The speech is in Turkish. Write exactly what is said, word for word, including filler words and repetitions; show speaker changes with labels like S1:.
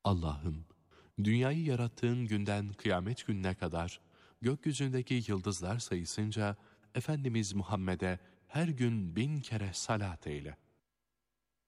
S1: Allah'ım, dünyayı yarattığın günden kıyamet gününe kadar gökyüzündeki yıldızlar sayısınca Efendimiz Muhammed'e her gün bin kere salat eyle.